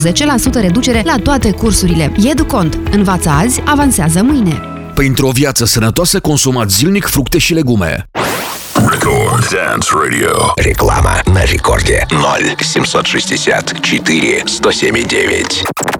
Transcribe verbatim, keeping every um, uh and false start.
zece la sută reducere la toate cursurile. Educont. Învață azi, avansează mâine. Pentru o viață sănătoasă, consumați zilnic fructe și legume. Record Dance Radio. Реклама на рекорде ноль семьсот шестьдесят четыре сто семь девять.